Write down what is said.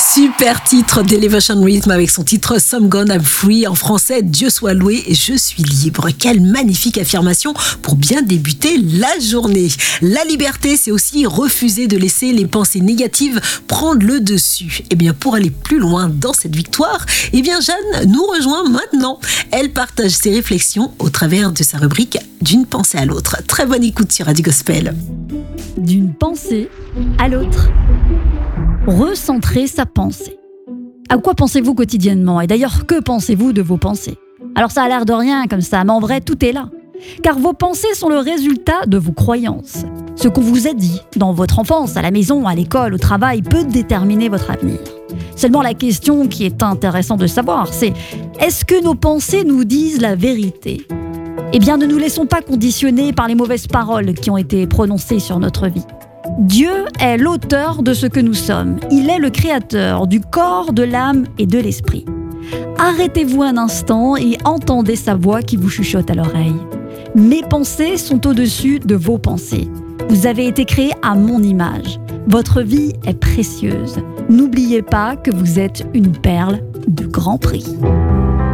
Super titre d'Elevation Rhythm avec son titre Some Gone I'm Free, en français Dieu soit loué et je suis libre. Quelle magnifique affirmation pour bien débuter la journée. La liberté, c'est aussi refuser de laisser les pensées négatives prendre le dessus. Et bien pour aller plus loin dans cette victoire, et bien Jeanne nous rejoint maintenant. Elle partage ses réflexions au travers de sa rubrique D'une pensée à l'autre. Très bonne écoute sur Radio Gospel. D'une pensée à l'autre. Recentrer sa pensée. À quoi pensez-vous quotidiennement ? Et d'ailleurs, que pensez-vous de vos pensées ? Alors ça a l'air de rien comme ça, mais en vrai, tout est là. Car vos pensées sont le résultat de vos croyances. Ce qu'on vous a dit dans votre enfance, à la maison, à l'école, au travail, peut déterminer votre avenir. Seulement la question qui est intéressante de savoir, c'est est-ce que nos pensées nous disent la vérité ? Eh bien, ne nous laissons pas conditionner par les mauvaises paroles qui ont été prononcées sur notre vie. Dieu est l'auteur de ce que nous sommes. Il est le créateur du corps, de l'âme et de l'esprit. Arrêtez-vous un instant et entendez sa voix qui vous chuchote à l'oreille. Mes pensées sont au-dessus de vos pensées. Vous avez été créés à mon image. Votre vie est précieuse. N'oubliez pas que vous êtes une perle de grand prix.